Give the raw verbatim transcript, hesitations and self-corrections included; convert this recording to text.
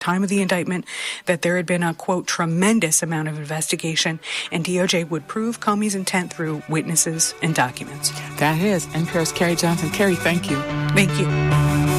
time of the indictment that there had been a, quote, tremendous amount of investigation, and D O J would prove Comey's intent through witnesses and documents. That is N P R's Carrie Johnson. Carrie, thank you. Thank you.